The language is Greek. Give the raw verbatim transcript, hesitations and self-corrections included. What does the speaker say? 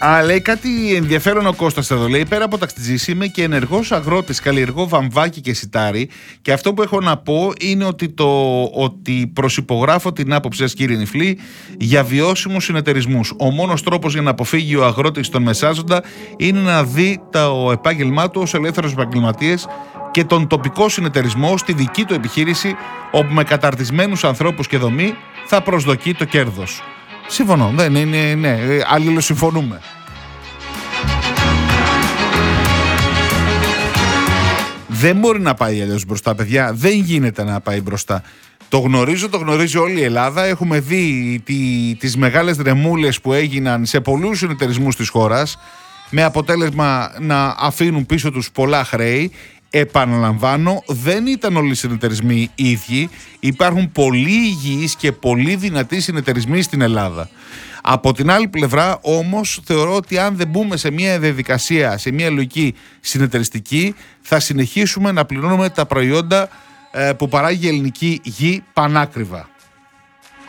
Α, λέει κάτι ενδιαφέρον ο Κώστας εδώ. Λέει: πέρα από ταξιτζής, είμαι και ενεργός αγρότης. Καλλιεργώ βαμβάκι και σιτάρι. Και αυτό που έχω να πω είναι ότι, το, ότι προσυπογράφω την άποψη σας, κύριε Νιφλή, για βιώσιμους συνεταιρισμούς. Ο μόνος τρόπος για να αποφύγει ο αγρότης τον μεσάζοντα είναι να δει το επάγγελμά του ως ελεύθερος επαγγελματίες και τον τοπικό συνεταιρισμό στη δική του επιχείρηση, όπου με καταρτισμένους ανθρώπους και δομή θα προσδοκεί το κέρδος. Συμφωνώ, δεν είναι, ναι, αλληλοσυμφωνούμε. Δεν μπορεί να πάει αλλιώς μπροστά, παιδιά. Δεν γίνεται να πάει μπροστά. Το γνωρίζω, το γνωρίζει όλη η Ελλάδα. Έχουμε δει τι, τις μεγάλες ρεμούλες που έγιναν σε πολλούς συνεταιρισμούς της χώρας, με αποτέλεσμα να αφήνουν πίσω τους πολλά χρέη. Επαναλαμβάνω, δεν ήταν όλοι οι συνεταιρισμοί ίδιοι. Υπάρχουν πολύ υγιείς και πολύ δυνατοί συνεταιρισμοί στην Ελλάδα. Από την άλλη πλευρά όμως θεωρώ ότι αν δεν μπούμε σε μια διαδικασία, σε μια λογική συνεταιριστική, θα συνεχίσουμε να πληρώνουμε τα προϊόντα ε, που παράγει η ελληνική γη πανάκριβα.